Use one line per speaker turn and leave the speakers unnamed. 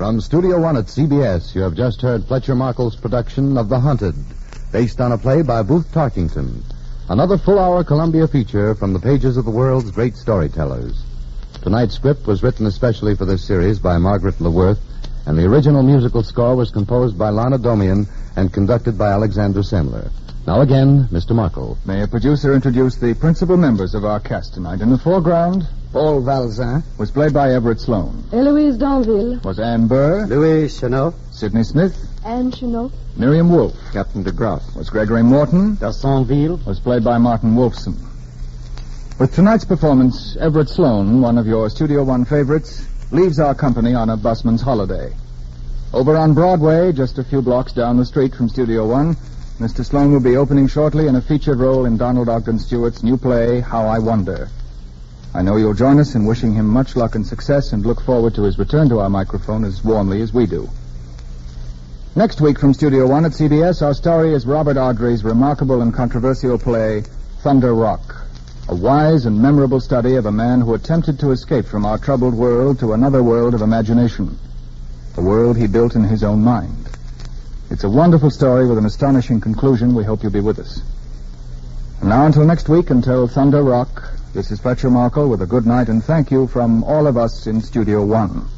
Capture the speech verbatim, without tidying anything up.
From Studio One at C B S, you have just heard Fletcher Markle's production of The Hunted, based on a play by Booth Tarkington. Another full-hour Columbia feature from the pages of the world's great storytellers. Tonight's script was written especially for this series by Margaret LeWirth, and the original musical score was composed by Lana Domian and conducted by Alexander Semler. Now again, Mister Markle.
May a producer introduce the principal members of our cast tonight? In the foreground,
Paul Valzin
was played by Everett Sloane.
Eloise Danville.
Was Anne Burr.
Louis Chanot,
Sidney Smith.
Anne Chenot.
Miriam Wolfe.
Captain de Grasse,
Was Gregory Morton.
D'Arsonville,
Was played by Martin Wolfson. With tonight's performance, Everett Sloane, one of your Studio One favorites, leaves our company on a busman's holiday. Over on Broadway, just a few blocks down the street from Studio One, Mister Sloane will be opening shortly in a featured role in Donald Ogden Stewart's new play, How I Wonder. I know you'll join us in wishing him much luck and success and look forward to his return to our microphone as warmly as we do. Next week from Studio One at C B S, our story is Robert Ardrey's remarkable and controversial play, Thunder Rock, a wise and memorable study of a man who attempted to escape from our troubled world to another world of imagination, a world he built in his own mind. It's a wonderful story with an astonishing conclusion. We hope you'll be with us. And now until next week, until Thunder Rock, this is Fletcher Markle with a good night and thank you from all of us in Studio One.